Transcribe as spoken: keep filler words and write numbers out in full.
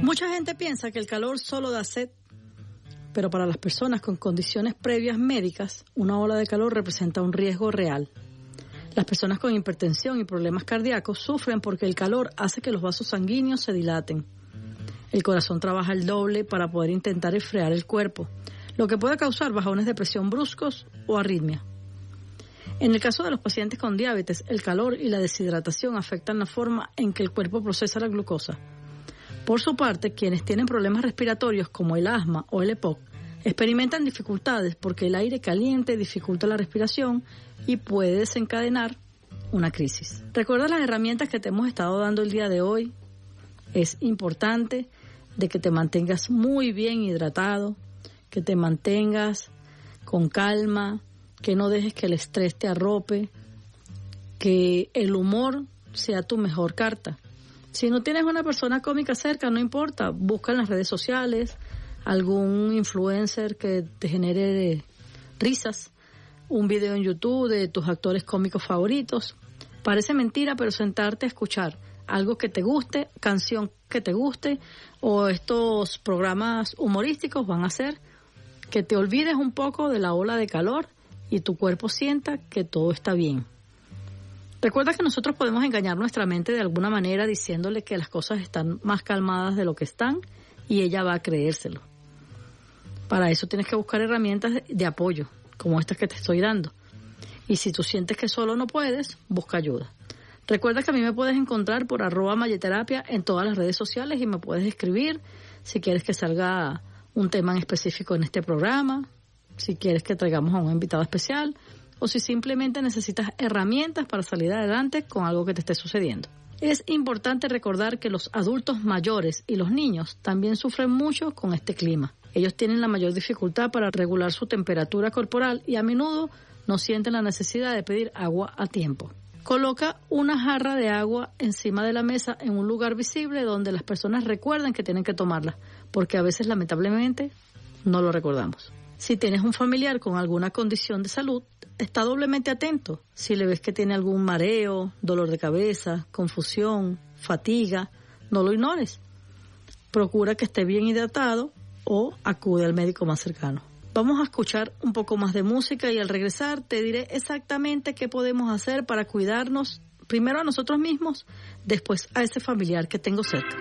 Mucha gente piensa que el calor solo da sed, pero para las personas con condiciones previas médicas, una ola de calor representa un riesgo real. Las personas con hipertensión y problemas cardíacos sufren porque el calor hace que los vasos sanguíneos se dilaten. El corazón trabaja el doble para poder intentar enfriar el cuerpo, lo que puede causar bajones de presión bruscos o arritmia. En el caso de los pacientes con diabetes, el calor y la deshidratación afectan la forma en que el cuerpo procesa la glucosa. Por su parte, quienes tienen problemas respiratorios como el asma o el E P O C experimentan dificultades porque el aire caliente dificulta la respiración y puede desencadenar una crisis. Recuerda las herramientas que te hemos estado dando el día de hoy. Es importante de que te mantengas muy bien hidratado, que te mantengas con calma, que no dejes que el estrés te arrope, que el humor sea tu mejor carta. Si no tienes una persona cómica cerca, no importa, busca en las redes sociales algún influencer que te genere risas, un video en YouTube de tus actores cómicos favoritos. Parece mentira, pero sentarte a escuchar algo que te guste, canción que te guste, o estos programas humorísticos van a hacer que te olvides un poco de la ola de calor y tu cuerpo sienta que todo está bien. Recuerda que nosotros podemos engañar nuestra mente de alguna manera diciéndole que las cosas están más calmadas de lo que están y ella va a creérselo. Para eso tienes que buscar herramientas de apoyo, como estas que te estoy dando. Y si tú sientes que solo no puedes, busca ayuda. Recuerda que a mí me puedes encontrar por arroba mayeterapia en todas las redes sociales y me puedes escribir si quieres que salga un tema en específico en este programa, si quieres que traigamos a un invitado especial, o si simplemente necesitas herramientas para salir adelante con algo que te esté sucediendo. Es importante recordar que los adultos mayores y los niños también sufren mucho con este clima. Ellos tienen la mayor dificultad para regular su temperatura corporal y a menudo no sienten la necesidad de pedir agua a tiempo. Coloca una jarra de agua encima de la mesa en un lugar visible donde las personas recuerden que tienen que tomarla, porque a veces lamentablemente no lo recordamos. Si tienes un familiar con alguna condición de salud, está doblemente atento. Si le ves que tiene algún mareo, dolor de cabeza, confusión, fatiga, no lo ignores. Procura que esté bien hidratado o acude al médico más cercano. Vamos a escuchar un poco más de música y al regresar te diré exactamente qué podemos hacer para cuidarnos, primero a nosotros mismos, después a ese familiar que tengo cerca.